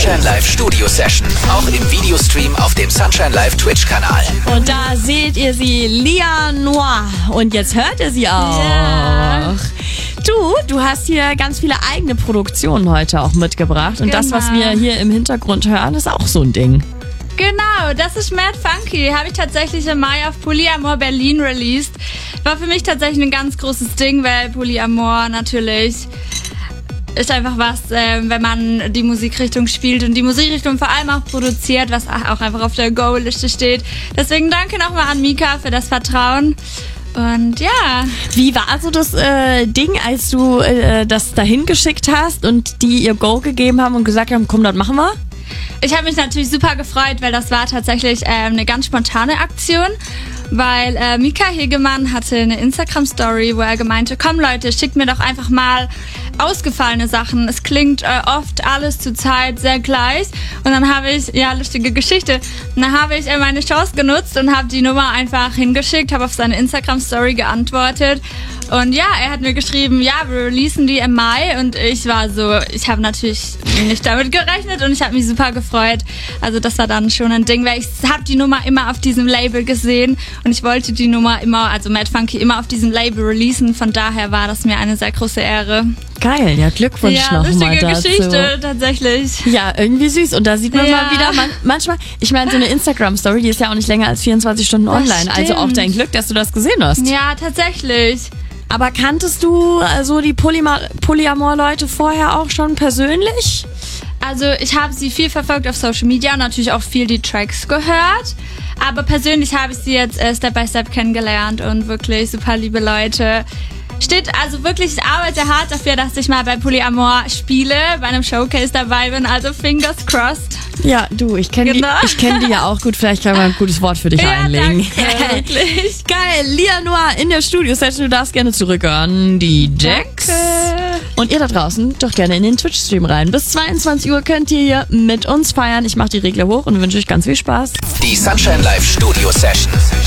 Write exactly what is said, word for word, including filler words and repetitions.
Sunshine Live Studio Session, auch im Videostream auf dem Sunshine Live Twitch-Kanal. Und da seht ihr sie, Lia Noir. Und jetzt hört ihr sie auch. Ja. Du, du hast hier ganz viele eigene Produktionen heute auch mitgebracht. Und Genau. das, was wir hier im Hintergrund hören, ist auch so ein Ding. Genau, das ist Mad Funky. Habe ich tatsächlich im Mai auf Polyamor Berlin released. War für mich tatsächlich ein ganz großes Ding, weil Polyamor natürlich ist einfach was, äh, wenn man die Musikrichtung spielt und die Musikrichtung vor allem auch produziert, was auch einfach auf der Go-Liste steht. Deswegen danke nochmal an Mika für das Vertrauen. Und ja. Wie war so das äh, Ding, als du äh, das dahin geschickt hast und die ihr Go gegeben haben und gesagt haben, komm, das machen wir? Ich habe mich natürlich super gefreut, weil das war tatsächlich äh, eine ganz spontane Aktion. Weil äh, Mika Hegemann hatte eine Instagram-Story, wo er gemeinte, komm Leute, schickt mir doch einfach mal ausgefallene Sachen. Es klingt äh, oft alles zur Zeit sehr gleich. Und dann habe ich, ja, lustige Geschichte, dann habe ich äh, meine Chance genutzt und habe die Nummer einfach hingeschickt, habe auf seine Instagram-Story geantwortet. Und ja, er hat mir geschrieben, ja, wir releasen die im Mai. Und ich war so, ich habe natürlich nicht damit gerechnet und ich habe mich super gefreut. Also das war dann schon ein Ding, weil ich habe die Nummer immer auf diesem Label gesehen und ich wollte die Nummer immer, also Mad Funky, immer auf diesem Label releasen. Von daher war das mir eine sehr große Ehre. Geil, ja, Glückwunsch Ja, nochmal lustige dazu. Geschichte, tatsächlich. Ja, irgendwie süß. Und da sieht man Ja. mal wieder, man, manchmal, ich meine, so eine Instagram-Story, die ist ja auch nicht länger als vierundzwanzig Stunden Das online. Also auch stimmt. dein Glück, dass du das gesehen hast. Ja, tatsächlich. Aber kanntest du äh, so die Polyma- Polyamor-Leute vorher auch schon persönlich? Also ich habe sie viel verfolgt auf Social Media und natürlich auch viel die Tracks gehört. Aber persönlich habe ich sie jetzt äh, Step by Step kennengelernt und wirklich super liebe Leute. Steht also wirklich, ich arbeite hart dafür, dass ich mal bei Polyamor spiele, bei einem Showcase dabei bin, also fingers crossed. Ja, du, ich kenne Genau. die, ich kenn die ja auch gut. Vielleicht kann man ein gutes Wort für dich Ja, einlegen. danke, wirklich. Geil, Lia Noir in der Studio-Session. Du darfst gerne zurückhören. Die Jax. Danke. Und ihr da draußen doch gerne in den Twitch-Stream rein. Bis zweiundzwanzig Uhr könnt ihr hier mit uns feiern. Ich mache die Regler hoch und wünsche euch ganz viel Spaß. Die Sunshine Live Studio Session.